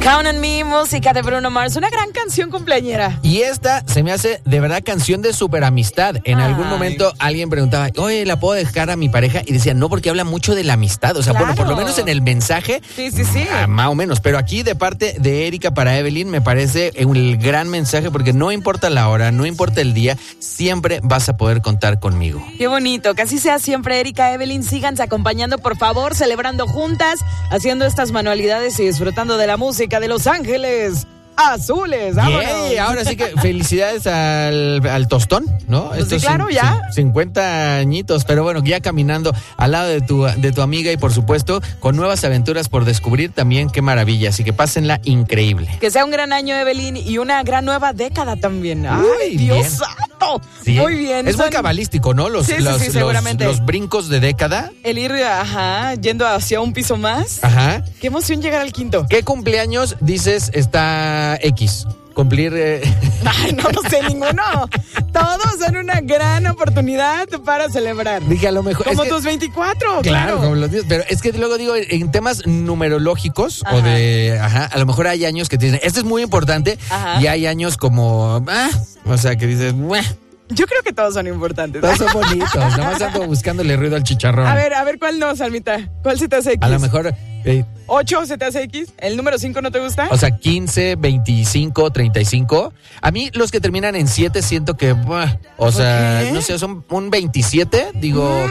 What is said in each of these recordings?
Count on Me, música de Bruno Mars, una gran canción cumpleañera. Y esta se me hace de verdad canción de superamistad. En algún momento alguien preguntaba, oye, ¿la puedo dejar a mi pareja? Y decía, no, porque habla mucho de la amistad. O sea, Claro. bueno, por lo menos en el mensaje, Sí. más o menos. Pero aquí de parte de Erika para Evelyn me parece el gran mensaje, porque no importa la hora, no importa el día, siempre vas a poder contar conmigo. Qué bonito, que así sea siempre, Erika, Evelyn, síganse acompañando, por favor, celebrando juntas, haciendo estas manualidades y disfrutando de la música de Los Ángeles Azules. ¡Vámonos! Yay, ahora sí que felicidades al tostón, ¿no? Pues sí, claro, ya. 50 añitos, pero bueno, ya caminando al lado de tu amiga y por supuesto con nuevas aventuras por descubrir también, qué maravilla, así que pásenla increíble. Que sea un gran año, Evelyn, y una gran nueva década también. ¡Ay, Uy, Dios bien. santo! Sí, Muy bien. Es muy cabalístico, ¿no? Sí, seguramente. Los brincos de década. El ir, yendo hacia un piso más. Ajá. Qué emoción llegar al quinto. ¿Qué cumpleaños dices está X? Cumplir... Ay, no sé ninguno. Todos son una gran oportunidad para celebrar. Dije, a lo mejor... Como es que, tus 24, claro, como los días. Pero es que luego digo, en temas numerológicos Ajá. o de... a lo mejor hay años que te dicen, este es muy importante, Ajá. y hay años como... o sea, que dices... Yo creo que todos son importantes. Todos son bonitos. Nada más ando buscándole ruido al chicharrón. A ver, ¿cuál no, Salmita? ¿Cuál se te hace X? A lo mejor... 8 se te hace X. ¿El número 5 no te gusta? O sea, 15, 25, 35. A mí los que terminan en 7 siento que... o sea, qué? no sé, son un 27, digo...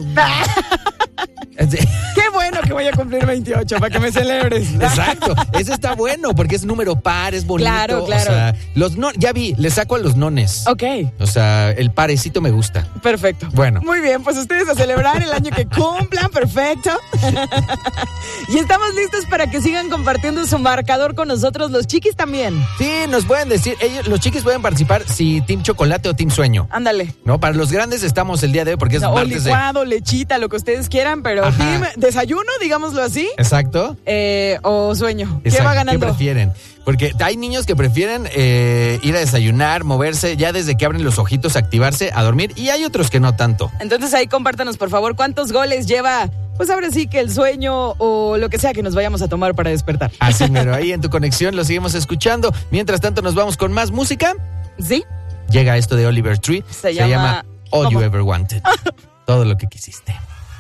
Qué bueno que voy a cumplir 28 para que me celebres. Exacto, ese está bueno porque es número par, es bonito. Claro. O sea, ya vi, le saco a los nones. Ok, O sea, el parecito me gusta. perfecto. Bueno. Muy bien, pues ustedes a celebrar el año que cumplan, perfecto. Y estamos listos para que sigan compartiendo su marcador con nosotros, los chiquis también. Sí, nos pueden decir, los chiquis pueden participar si Team Chocolate o Team Sueño. Ándale. No, para los grandes estamos el día de hoy porque es O martes licuado, lechita, lo que ustedes quieran, pero Ajá. team desayuno, digámoslo así, Exacto. o sueño. ¿Qué Exacto. va ganando? ¿Qué prefieren? Porque hay niños que prefieren ir a desayunar, moverse, ya desde que abren los ojitos, activarse, a dormir, y hay otros que no tanto. Entonces ahí compártanos, por favor, cuántos goles lleva, pues ahora sí que el sueño o lo que sea que nos vayamos a tomar para despertar. Así mero, ahí en tu conexión lo seguimos escuchando. Mientras tanto nos vamos con más música. ¿Sí? Llega esto de Oliver Tree. Se llama All ¿Cómo? You Ever Wanted. Todo lo que quisiste.